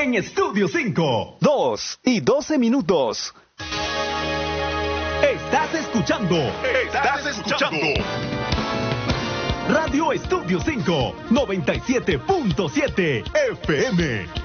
en Estudio 5. 2 y 12 minutos. Estás escuchando Radio Estudio 5, 97.7 FM.